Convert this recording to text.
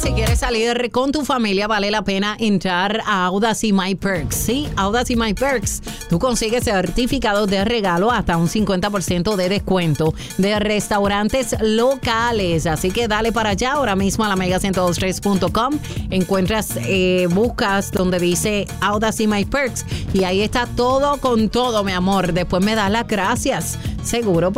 si quieres salir con tu familia, vale la pena entrar a Audacy My Perks. Sí, Audacy My Perks. Tú consigues certificados de regalo hasta un 50% de descuento de restaurantes locales. Así que dale para allá ahora mismo a la mega1023.com. Encuentras, buscas donde dice Audacy My Perks y ahí está todo con todo, mi amor. Después me das las gracias. Seguro.